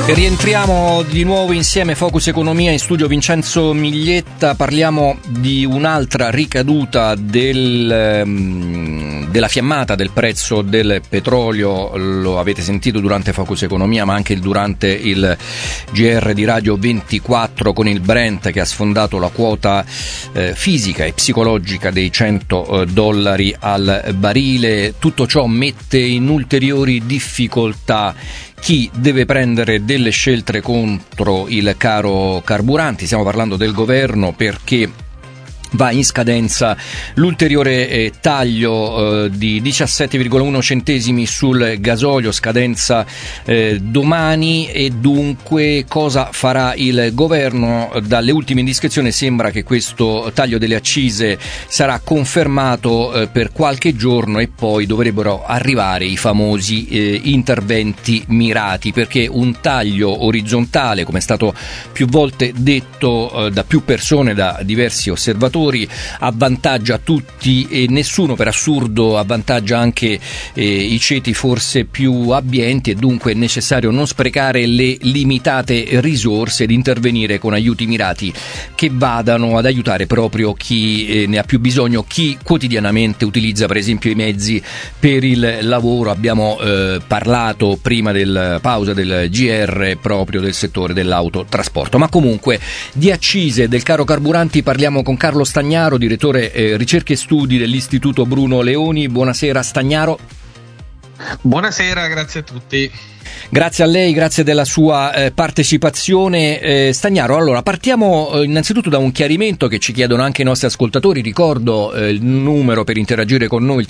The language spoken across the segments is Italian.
E rientriamo di nuovo insieme, Focus Economia, in studio Vincenzo Miglietta. Parliamo di un'altra ricaduta della fiammata del prezzo del petrolio. Lo avete sentito durante Focus Economia, ma anche durante il GR di Radio 24 con il Brent che ha sfondato la quota fisica e psicologica dei $100 al barile. Tutto ciò mette in ulteriori difficoltà chi deve prendere delle scelte contro il caro carburanti. Stiamo parlando del governo, perché va in scadenza l'ulteriore taglio di 17,1 centesimi sul gasolio, scadenza domani, e dunque cosa farà il governo? Dalle ultime indiscrezioni sembra che questo taglio delle accise sarà confermato per qualche giorno e poi dovrebbero arrivare i famosi interventi mirati, perché un taglio orizzontale, come è stato più volte detto da più persone, da diversi osservatori, avvantaggia tutti e nessuno, per assurdo avvantaggia anche i ceti forse più abbienti, e dunque è necessario non sprecare le limitate risorse ed intervenire con aiuti mirati che vadano ad aiutare proprio chi ne ha più bisogno, chi quotidianamente utilizza per esempio i mezzi per il lavoro. Abbiamo parlato prima del pausa del GR proprio del settore dell'autotrasporto, ma comunque di accise, del caro carburanti parliamo con Carlo Stagnaro, direttore ricerche e studi dell'Istituto Bruno Leoni. Buonasera Stagnaro. Buonasera, grazie a tutti. Grazie a lei, grazie della sua partecipazione. Stagnaro, allora partiamo innanzitutto da un chiarimento che ci chiedono anche i nostri ascoltatori. Ricordo il numero per interagire con noi, il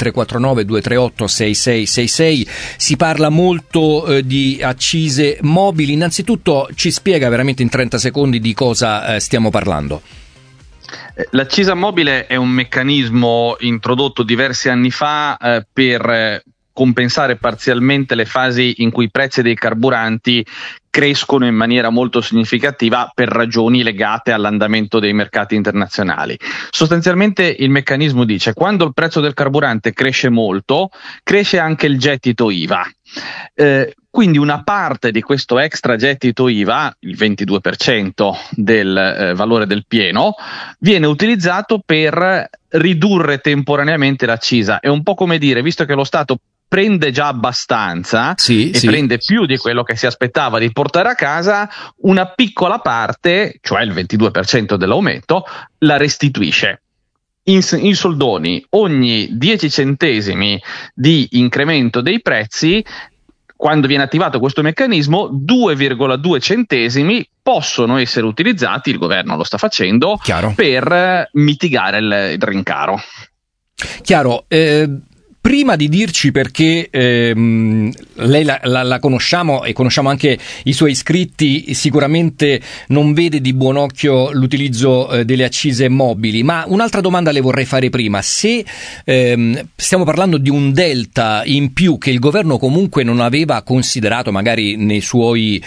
349-238-6666. Si parla molto di accise mobili. Innanzitutto ci spiega veramente in 30 secondi di cosa stiamo parlando. L'accisa mobile è un meccanismo introdotto diversi anni fa per compensare parzialmente le fasi in cui i prezzi dei carburanti crescono in maniera molto significativa per ragioni legate all'andamento dei mercati internazionali. Sostanzialmente il meccanismo dice: quando il prezzo del carburante cresce molto, cresce anche il gettito IVA. Quindi una parte di questo extra gettito IVA, il 22% del valore del pieno, viene utilizzato per ridurre temporaneamente l'accisa. È un po' come dire, visto che lo Stato prende già abbastanza prende più di quello che si aspettava di portare a casa, una piccola parte, cioè il 22% dell'aumento, la restituisce. In soldoni, ogni 10 centesimi di incremento dei prezzi, quando viene attivato questo meccanismo, 2,2 centesimi possono essere utilizzati, il governo lo sta facendo, per mitigare il rincaro. Chiaro. Prima di dirci perché lei la conosciamo e conosciamo anche i suoi iscritti, sicuramente non vede di buon occhio l'utilizzo delle accise mobili, ma un'altra domanda le vorrei fare prima. Se stiamo parlando di un delta in più che il governo comunque non aveva considerato magari nei suoi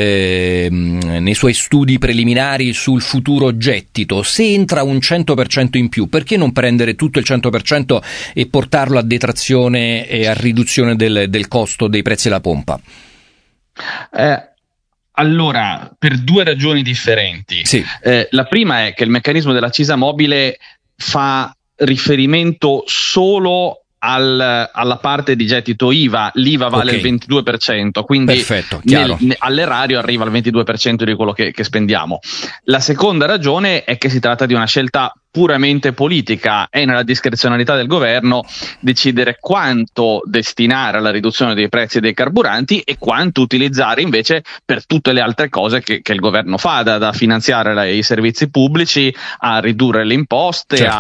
studi preliminari sul futuro gettito, se entra un 100% in più, perché non prendere tutto il 100% e portarlo a detrazione e a riduzione del costo dei prezzi alla pompa? Allora, per due ragioni differenti. La prima è che il meccanismo dell'accisa mobile fa riferimento solo alla parte di gettito IVA. L'IVA vale il 22%, quindi perfetto, all'erario arriva al 22% di quello che spendiamo. La seconda ragione è che si tratta di una scelta puramente politica. È nella discrezionalità del governo decidere quanto destinare alla riduzione dei prezzi dei carburanti e quanto utilizzare invece per tutte le altre cose che il governo fa, da finanziare i servizi pubblici, a ridurre le imposte,